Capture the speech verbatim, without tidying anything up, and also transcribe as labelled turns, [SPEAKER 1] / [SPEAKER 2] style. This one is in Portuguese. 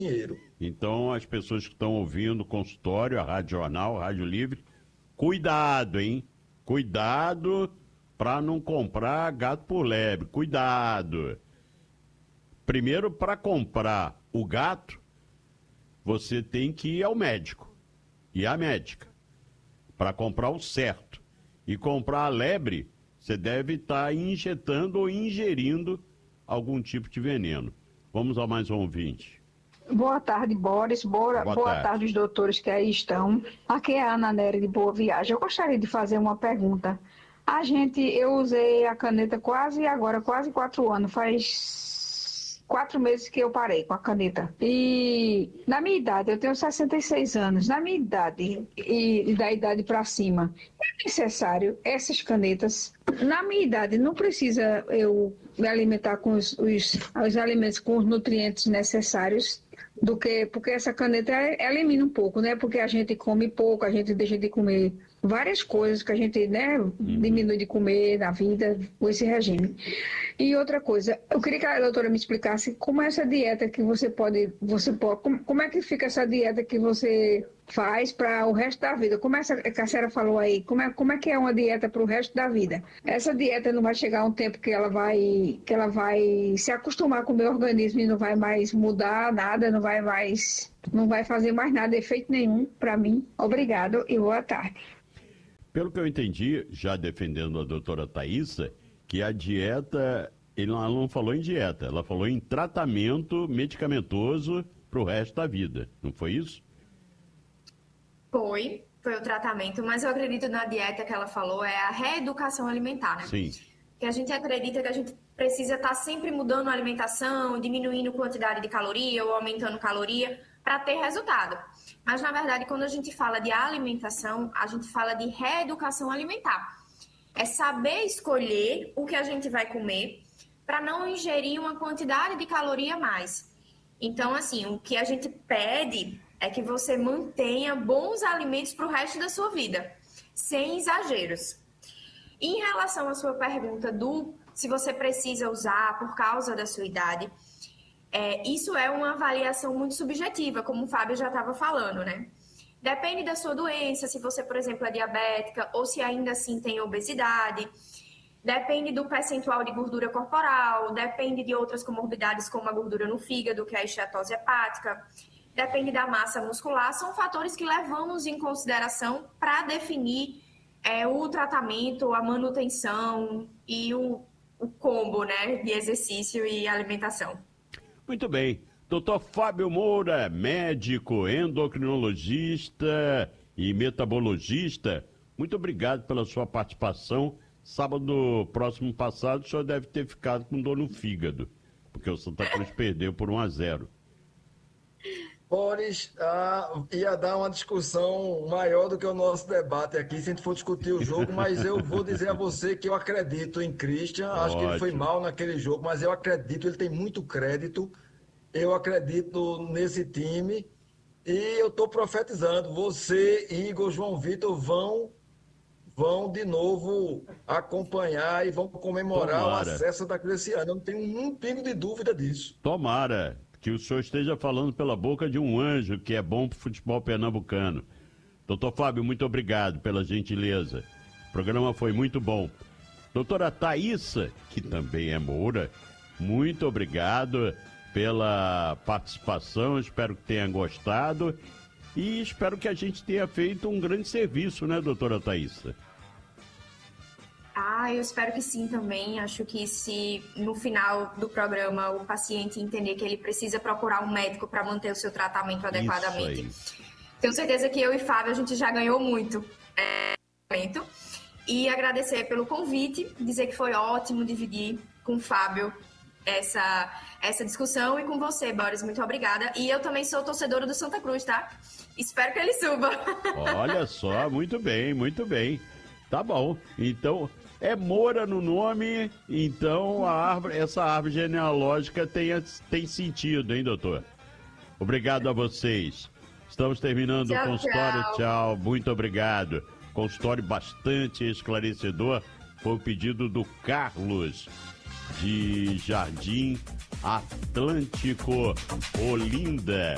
[SPEAKER 1] dinheiro.
[SPEAKER 2] Então, as pessoas que estão ouvindo o consultório, a Rádio Jornal, a Rádio Livre, cuidado, hein? Cuidado para não comprar gato por lebre. Cuidado. Primeiro, para comprar o gato, você tem que ir ao médico e à médica para comprar o certo. E comprar a lebre, você deve estar injetando ou ingerindo algum tipo de veneno. Vamos a mais um ouvinte.
[SPEAKER 3] Boa tarde, Boris. Boa,
[SPEAKER 2] Boa,
[SPEAKER 3] boa
[SPEAKER 2] tarde.
[SPEAKER 3] tarde, os doutores que aí estão. Aqui é a Ana Nery de Boa Viagem. Eu gostaria de fazer uma pergunta. A gente, eu usei a caneta quase agora, quase quatro anos. Faz quatro meses que eu parei com a caneta. E na minha idade, eu tenho sessenta e seis anos. Na minha idade e da idade para cima, é necessário essas canetas. Na minha idade, não precisa eu me alimentar com os, os, os alimentos com os nutrientes necessários. Do que, porque essa caneta elimina um pouco, né? Porque a gente come pouco, a gente deixa de comer várias coisas que a gente, né, diminui de comer na vida com esse regime. E outra coisa, eu queria que a doutora me explicasse como é essa dieta que você pode, você pode, como, como é que fica essa dieta que você faz para o resto da vida? Como essa que a senhora falou aí, como é, como é que é uma dieta para o resto da vida? Essa dieta não vai chegar um tempo que ela vai, que ela vai se acostumar com o meu organismo e não vai mais mudar nada, não vai mais, não vai fazer mais nada, efeito nenhum para mim. Obrigado e boa tarde.
[SPEAKER 2] Pelo que eu entendi, já defendendo a doutora Thaísa, que a dieta, ela não falou em dieta, ela falou em tratamento medicamentoso para o resto da vida, não foi isso?
[SPEAKER 4] Foi, foi o tratamento, mas eu acredito na dieta que ela falou, é a reeducação alimentar, né?
[SPEAKER 2] Sim.
[SPEAKER 4] Que a gente acredita que a gente precisa estar sempre mudando a alimentação, diminuindo quantidade de caloria ou aumentando caloria para ter resultado. Mas, na verdade, quando a gente fala de alimentação, a gente fala de reeducação alimentar. É saber escolher o que a gente vai comer para não ingerir uma quantidade de caloria a mais. Então, assim, o que a gente pede é que você mantenha bons alimentos para o resto da sua vida, sem exageros. Em relação à sua pergunta do se você precisa usar por causa da sua idade, é, isso é uma avaliação muito subjetiva, como o Fábio já estava falando, né? Depende da sua doença, se você, por exemplo, é diabética ou se ainda assim tem obesidade. Depende do percentual de gordura corporal, depende de outras comorbidades como a gordura no fígado, que é a esteatose hepática. Depende da massa muscular, são fatores que levamos em consideração para definir é, o tratamento, a manutenção e o, o combo, né, de exercício e alimentação.
[SPEAKER 2] Muito bem. doutor Fábio Moura, médico, endocrinologista e metabologista, muito obrigado pela sua participação. Sábado próximo passado, o senhor deve ter ficado com dor no fígado, porque o Santa Cruz perdeu por um a zero.
[SPEAKER 1] Boris, ah, ia dar uma discussão maior do que o nosso debate aqui, se a gente for discutir o jogo, mas eu vou dizer a você que eu acredito em Christian, acho que ele foi mal naquele jogo, mas eu acredito, ele tem muito crédito, eu acredito nesse time e eu estou profetizando, você, Igor, João Vitor vão, vão de novo acompanhar e vão comemorar
[SPEAKER 2] Tomara.
[SPEAKER 1] o acesso da Cruz esse ano, eu não tenho um pingo de dúvida disso.
[SPEAKER 2] Tomara que o senhor esteja falando pela boca de um anjo que é bom para o futebol pernambucano. doutor Fábio, muito obrigado pela gentileza. O programa foi muito bom. doutora Thaísa, que também é Moura, muito obrigado pela participação, espero que tenha gostado e espero que a gente tenha feito um grande serviço, né, doutora Thaísa?
[SPEAKER 4] Ah, eu espero que sim também. Acho que se no final do programa o paciente entender que ele precisa procurar um médico para manter o seu tratamento adequadamente, tenho certeza que eu e Fábio a gente já ganhou muito. É, e agradecer pelo convite, dizer que foi ótimo dividir com o Fábio essa, essa discussão e com você, Boris, muito obrigada. E eu também sou torcedora do Santa Cruz, tá? Espero que ele suba.
[SPEAKER 2] Olha só, muito bem, muito bem. Tá bom, então é Moura no nome, então a árvore, essa árvore genealógica tem, tem sentido, hein, doutor? Obrigado a vocês. Estamos terminando
[SPEAKER 4] tchau,
[SPEAKER 2] o consultório,
[SPEAKER 4] tchau.
[SPEAKER 2] tchau, muito obrigado. Consultório bastante esclarecedor, foi o pedido do Carlos, de Jardim Atlântico, Olinda.